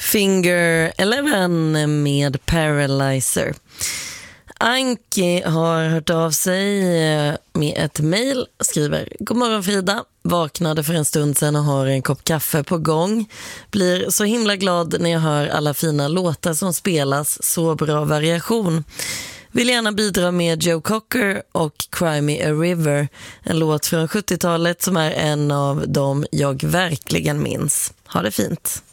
Finger 11 med Paralyzer. Anki har hört av sig med ett mejl, skriver: God morgon Frida, vaknade för en stund sedan och har en kopp kaffe på gång. Blir så himla glad när jag hör alla fina låtar som spelas, så bra variation. Vill gärna bidra med Joe Cocker och Cry Me a River, en låt från 70-talet som är en av dem jag verkligen minns. Ha det fint.